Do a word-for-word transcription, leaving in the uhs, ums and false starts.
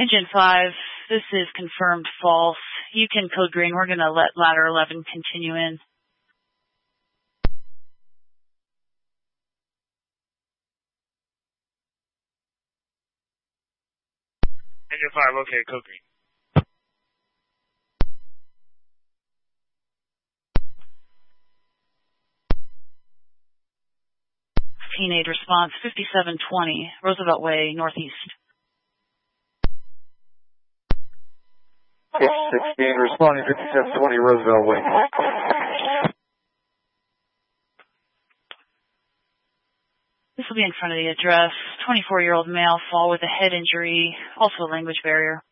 Engine five, this is confirmed false. You can code green. We're going to let ladder eleven continue in. Engine five, okay, code green. Teenage response, fifty-seven twenty, Roosevelt Way, northeast. sixteen, responding fifty-seven twenty, Roosevelt Way. This will be in front of the address. twenty-four-year-old male, fall with a head injury, also a language barrier.